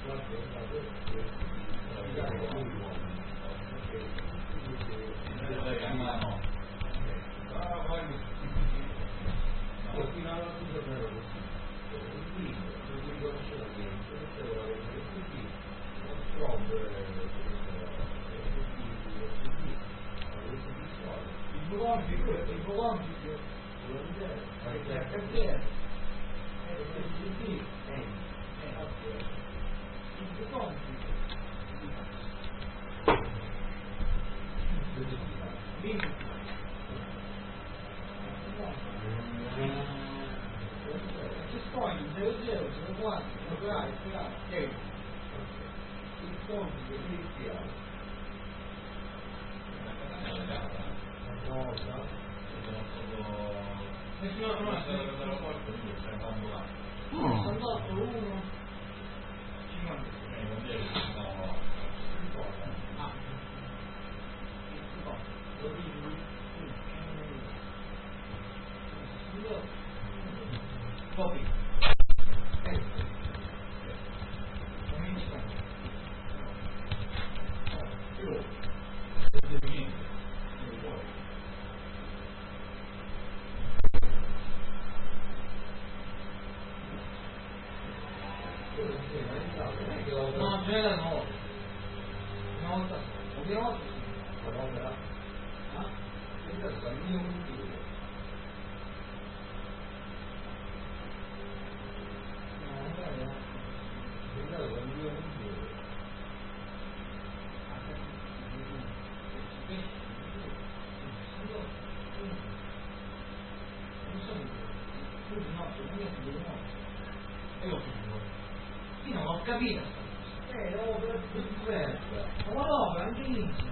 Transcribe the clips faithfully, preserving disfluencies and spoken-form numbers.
Capito? Eh, no, però è diversa. Ma no, anche inizio.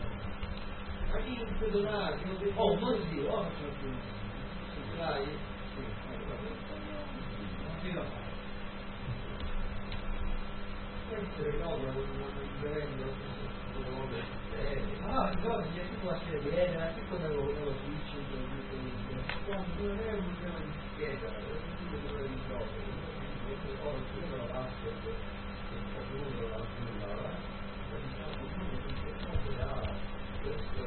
Anche inizio donare, oh, ma sì, oh, non c'è più. Dai? Sì, non si lo fa. Questo è no, non prendo. Ma no, ricordo, gli è tutto a sedere, ma che cosa lo switch, quando non è un tema di scheda, è un tema di gioco. Ora se io me lo passo uno la nulla, diciamo uno che si ha questo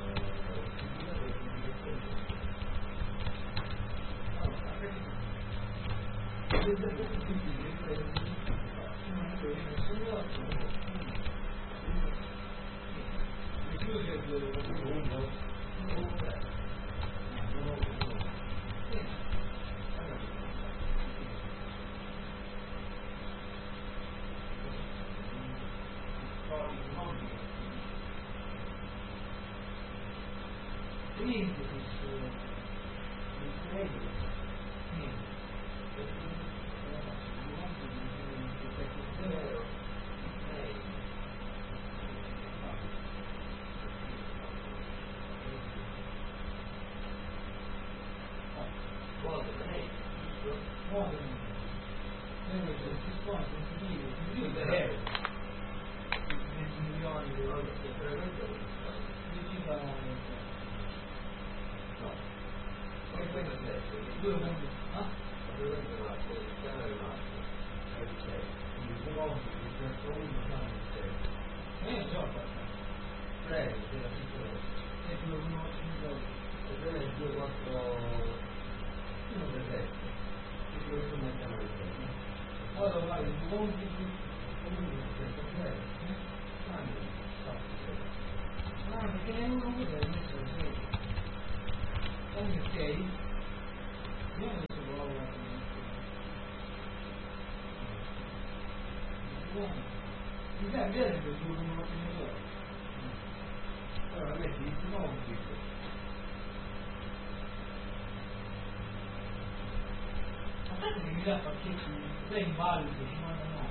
è invalido, ci manda male.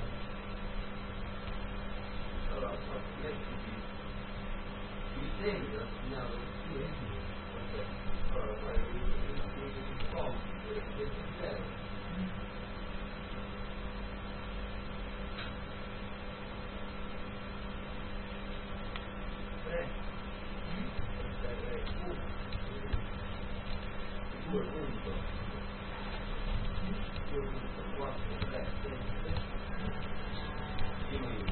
Allora, mi sembra, signore, sì, allora, fai un compito, è zero. tre, due punto, due punto quattro, tre, sei,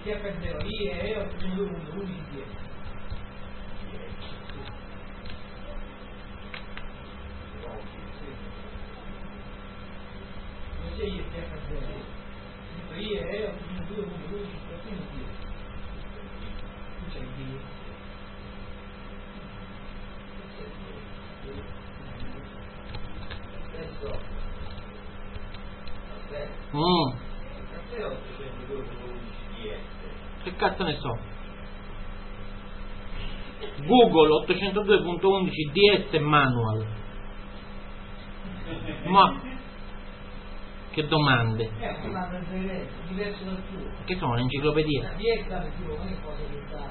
T F zero I E ottocentotrentadue punto undici D S. Non c'è I T F zero I E ottocentotrentadue punto undici D S. Tu c'è il D. Adesso Mm. Che cazzo ne so? Google ottocentodue punto undici D S manual. Ma che domande? è una domanda diversa dal tuo. Che sono un'enciclopedia? D S è tipo non è cosa che dà.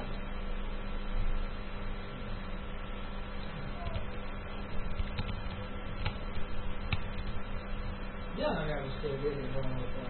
Andiamo a queste vedere che fanno fare.